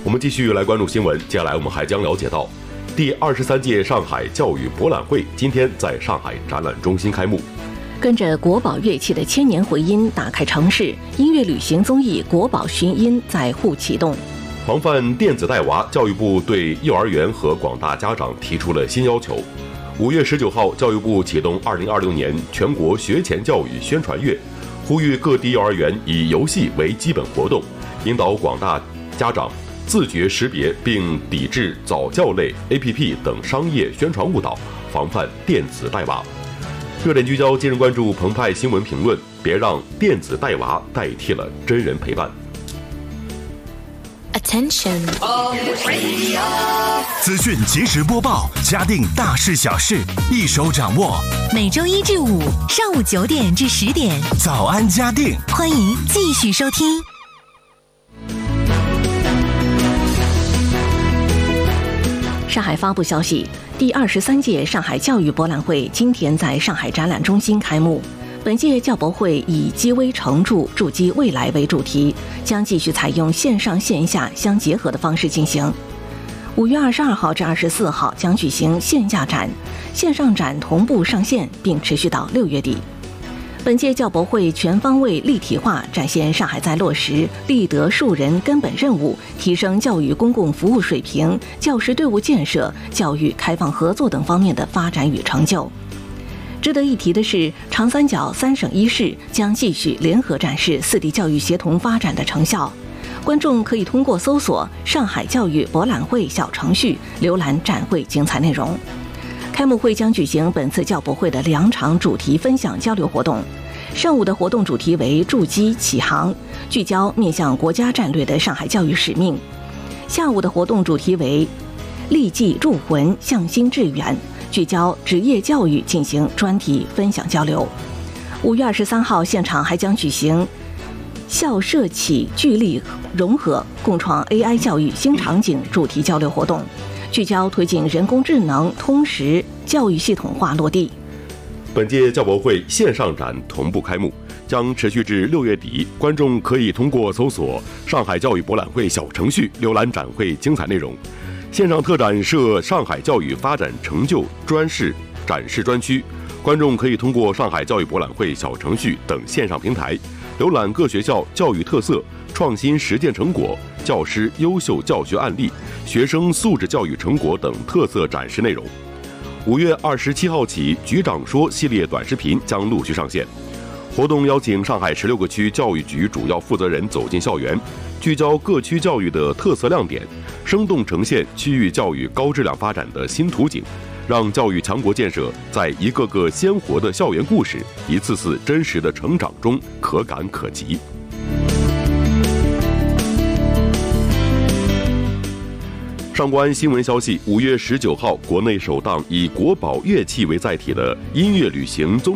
我们继续来关注新闻，接下来我们还将了解到，第23届上海教育博览会今天在上海展览中心开幕。 跟着国宝乐器的千年回音打开城市，音乐旅行综艺《国宝寻音》在沪启动。 防范电子带娃，教育部对幼儿园和广大家长提出了新要求。5月19号，教育部启动2026年全国学前教育宣传月，呼吁各地幼儿园以游戏为基本活动，引导广大家长自觉识别并抵制早教类 APP 等商业宣传误导，防范电子带娃。热点聚焦，今日关注澎湃新闻评论：别让电子带娃代替了真人陪伴。 Attention！ 资讯即时播报，嘉定大事小事一手掌握。 每周1至5上午9点至10点， 早安嘉定， 欢迎继续收听。 上海发布消息，第23届上海教育博览会今天在上海展览中心开幕。本届教博会以积微成著，筑基未来为主题，将继续采用线上线下相结合的方式进行。5月22号至24号将举行线下展，线上展同步上线，并持续到6月底。本届教博会全方位立体化，展现上海在落实立德树人根本任务、提升教育公共服务水平、教师队伍建设、教育开放合作等方面的发展与成就。值得一提的是，长三角3省1市将继续联合展示4地教育协同发展的成效。观众可以通过搜索“上海教育博览会”小程序浏览展会精彩内容。开幕会将举行本次教博会的2场主题分享交流活动。上午的活动主题为筑基启航，聚焦面向国家战略的上海教育使命；下午的活动主题为立技入魂，向心致远，聚焦职业教育进行专题分享交流。5月23号，现场还将举行校社企聚力融合，共创 AI 教育新场景主题交流活动，聚焦推进人工智能通识教育系统化落地。 本届教博会线上展同步开幕，将持续至6月底。观众可以通过搜索“上海教育博览会”小程序浏览展会精彩内容。线上特展设上海教育发展成就专示展示专区，观众可以通过上海教育博览会小程序等线上平台，浏览各学校教育特色、创新实践成果、教师优秀教学案例、学生素质教育成果等特色展示内容。5月27号起，局长说系列短视频将陆续上线。活动邀请上海16个区教育局主要负责人走进校园，聚焦各区教育的特色亮点，生动呈现区域教育高质量发展的新图景，让教育强国建设在一个个鲜活的校园故事、一次次真实的成长中可感可及。上官新闻消息，5月19号，国内首档以国宝乐器为载体的音乐旅行综